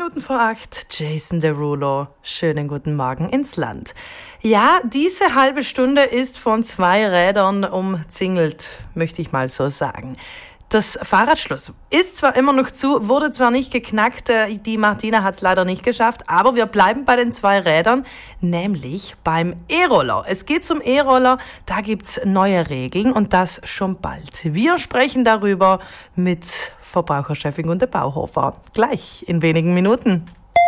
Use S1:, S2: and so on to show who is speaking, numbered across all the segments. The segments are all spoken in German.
S1: Minuten vor 8, Jason Derulo. Schönen guten Morgen ins Land. Ja, diese halbe Stunde ist von 2 Rädern umzingelt, möchte ich mal so sagen. Das Fahrradschloss ist zwar immer noch zu, wurde zwar nicht geknackt, die Martina hat es leider nicht geschafft, aber wir bleiben bei den 2 Rädern, nämlich beim E-Roller. Es geht zum E-Roller, da gibt's neue Regeln und das schon bald. Wir sprechen darüber mit Verbraucherchefin Gunde Bauhofer. Gleich in wenigen Minuten.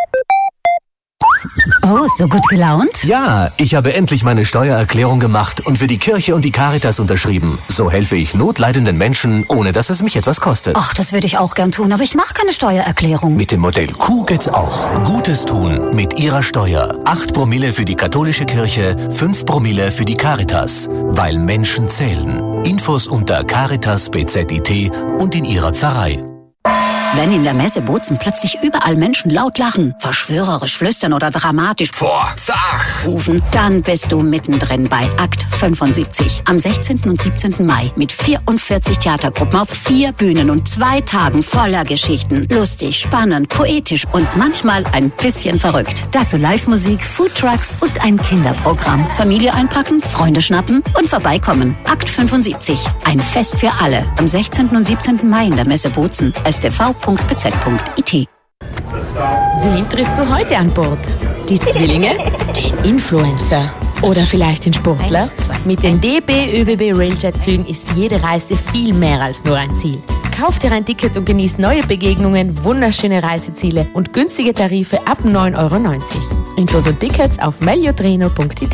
S2: Oh, so gut gelaunt?
S3: Ja, ich habe endlich meine Steuererklärung gemacht und für die Kirche und die Caritas unterschrieben. So helfe ich notleidenden Menschen, ohne dass es mich etwas kostet.
S2: Ach, das würde ich auch gern tun, aber ich mache keine Steuererklärung.
S3: Mit dem Modell Q geht's auch. Gutes tun mit Ihrer Steuer. 8 Promille für die katholische Kirche, 5 Promille für die Caritas. Weil Menschen zählen. Infos unter Caritas BZIT und in Ihrer Pfarrei.
S2: Wenn in der Messe Bozen plötzlich überall Menschen laut lachen, verschwörerisch flüstern oder dramatisch rufen, dann bist du mittendrin bei Akt 75. Am 16. und 17. Mai mit 44 Theatergruppen auf 4 Bühnen und 2 Tagen voller Geschichten. Lustig, spannend, poetisch und manchmal ein bisschen verrückt. Dazu Live-Musik, Foodtrucks und ein Kinderprogramm. Familie einpacken, Freunde schnappen und vorbeikommen. Akt 75. Ein Fest für alle. Am 16. und 17. Mai in der Messe Bozen. stv.bz.it.
S4: Wen triffst du heute an Bord? Die Zwillinge? Den Influencer? Oder vielleicht den Sportler? Mit den DB ÖBB Railjet-Zügen ist jede Reise viel mehr als nur ein Ziel. Kauf dir ein Ticket und genieß neue Begegnungen, wunderschöne Reiseziele und günstige Tarife ab 9,90 €. Infos und Tickets auf meliotreno.it.